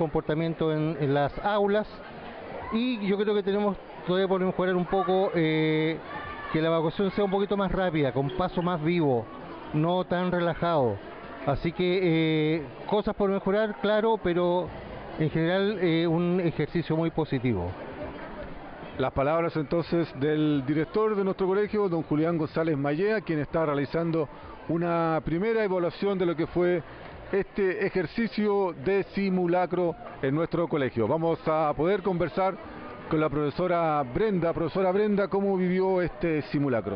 comportamiento en las aulas, y yo creo que tenemos todavía por mejorar un poco, que la evacuación sea un poquito más rápida, con paso más vivo, no tan relajado. Así que cosas por mejorar, claro, pero en general un ejercicio muy positivo. Las palabras entonces del director de nuestro colegio, don Julián González Mallea, quien está realizando una primera evaluación de lo que fue este ejercicio de simulacro en nuestro colegio. Vamos a poder conversar con la profesora Brenda. Profesora Brenda, ¿cómo vivió este simulacro?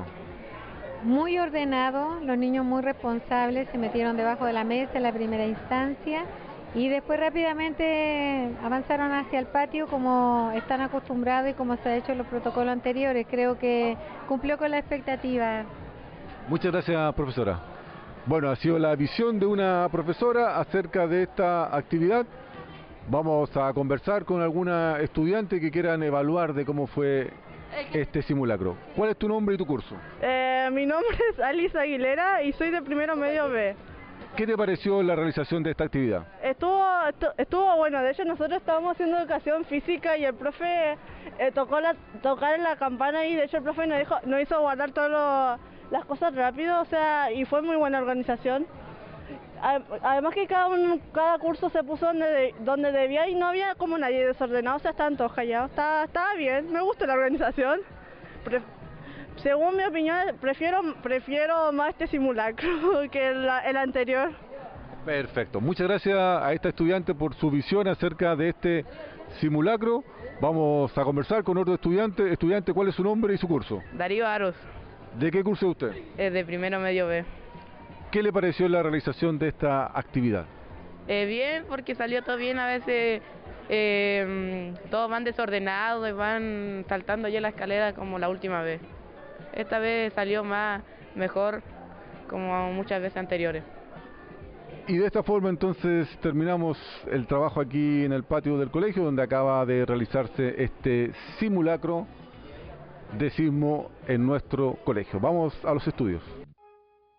Muy ordenado, los niños muy responsables, se metieron debajo de la mesa en la primera instancia y después rápidamente avanzaron hacia el patio como están acostumbrados y como se ha hecho en los protocolos anteriores. Creo que cumplió con la expectativa. Muchas gracias, profesora. Bueno, ha sido la visión de una profesora acerca de esta actividad. Vamos a conversar con alguna estudiante que quieran evaluar de cómo fue este simulacro. ¿Cuál es tu nombre y tu curso? Mi nombre es Alice Aguilera y soy de primero medio B. ¿Qué te pareció la realización de esta actividad? Estuvo bueno. De hecho, nosotros estábamos haciendo educación física y el profe tocar en la campana, y de hecho el profe nos hizo guardar todas las cosas rápido, o sea, y fue muy buena organización. Además que cada curso se puso donde debía y no había como nadie desordenado, o sea, estaban todos callados. Estaba bien, me gusta la organización. Según mi opinión, prefiero más este simulacro que el anterior. Perfecto. Muchas gracias a esta estudiante por su visión acerca de este simulacro. Vamos a conversar con otro estudiante. Estudiante, ¿cuál es su nombre y su curso? Darío Aros. ¿De qué curso es usted? De primero medio B. ¿Qué le pareció la realización de esta actividad? Bien, porque salió todo bien. A veces todos van desordenados y van saltando ya la escalera como la última vez. Esta vez salió mejor como muchas veces anteriores. Y de esta forma entonces terminamos el trabajo aquí en el patio del colegio, donde acaba de realizarse este simulacro de sismo en nuestro colegio. Vamos a los estudios.